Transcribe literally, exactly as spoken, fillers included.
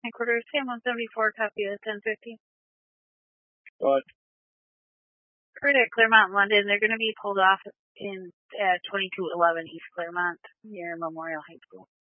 Headquarters, Sam one seventy-four, copy of ten fifty. Go ahead. Heard at Claremont, London. They're going to be pulled off in uh, twenty-two eleven East Claremont near Memorial High School.